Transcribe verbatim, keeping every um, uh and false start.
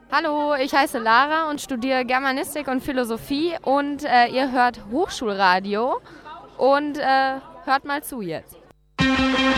Hallo, ich heiße Lara und studiere Germanistik und Philosophie und äh, ihr hört Hochschulradio und äh, hört mal zu jetzt.